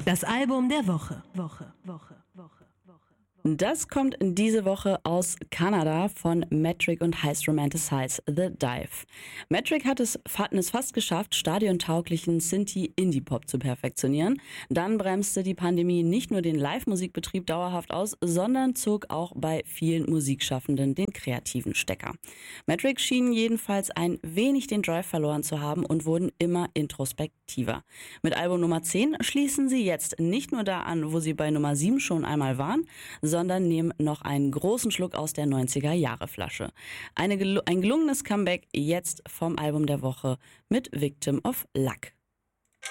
Das Album der Woche. Das kommt diese Woche aus Kanada von Metric und Heist Romanticize, The Dive. Metric hatten es fast geschafft, stadiontauglichen Synthie-Indie-Pop zu perfektionieren. Dann bremste die Pandemie nicht nur den Live-Musikbetrieb dauerhaft aus, sondern zog auch bei vielen Musikschaffenden den kreativen Stecker. Metric schienen jedenfalls ein wenig den Drive verloren zu haben und wurden immer introspektiver. Mit Album Nummer 10 schließen sie jetzt nicht nur da an, wo sie bei Nummer 7 schon einmal waren, sondern nehmen noch einen großen Schluck aus der 90er-Jahre-Flasche. Ein gelungenes Comeback jetzt vom Album der Woche mit Victim of Luck.